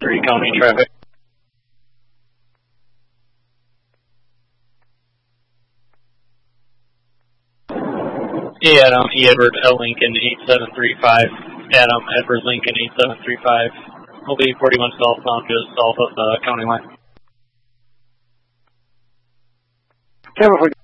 3 county traffic. Adam, E. Edward L. Lincoln, 8735. Adam, Edward Lincoln, 8735. Will be 41 southbound, just south of the county line. Kevin,